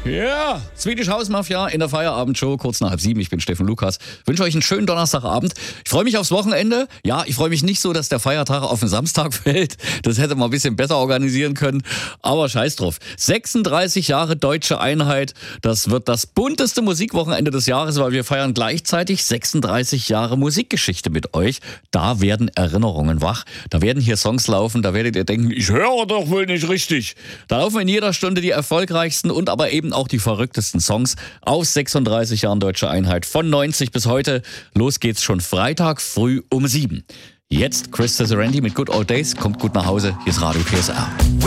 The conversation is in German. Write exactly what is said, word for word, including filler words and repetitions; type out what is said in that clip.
Ja, yeah. Swedish House Mafia in der Feierabendshow, kurz nach halb sieben. Ich bin Steffen Lukas. Wünsche euch einen schönen Donnerstagabend. Ich freue mich aufs Wochenende. Ja, ich freue mich nicht so, dass der Feiertag auf den Samstag fällt. Das hätte man ein bisschen besser organisieren können. Aber scheiß drauf. sechsunddreißig Jahre deutsche Einheit. Das wird das bunteste Musikwochenende des Jahres, weil wir feiern gleichzeitig sechsunddreißig Jahre Musikgeschichte mit euch. Da werden Erinnerungen wach. Da werden hier Songs laufen. Da werdet ihr denken, ich höre doch wohl nicht richtig. Da laufen in jeder Stunde die erfolgreichsten und aber eben auch die verrücktesten Songs aus sechsunddreißig Jahren deutsche Einheit von neunzig bis heute. Los geht's schon Freitag früh um sieben. Jetzt Chris Cesarendi mit Good Old Days. Kommt gut nach Hause. Hier ist Radio P S R.